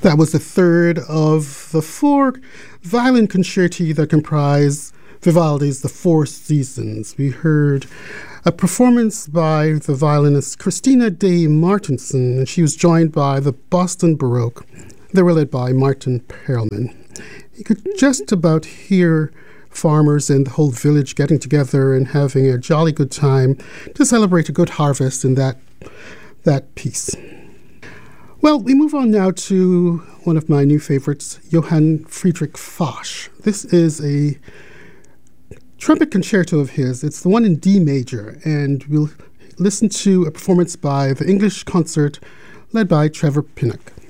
That was the third of the four violin concerti that comprise Vivaldi's The Four Seasons. We heard a performance by the violinist Christina de Martenson, and she was joined by the Boston Baroque. They were led by Martin Perelman. You could just about hear farmers in the whole village getting together and having a jolly good time to celebrate a good harvest in that piece. Well, we move on now to one of my new favorites, Johann Friedrich Foch. This is a trumpet concerto of his. It's the one in D major, and we'll listen to a performance by the English Concert led by Trevor Pinnock.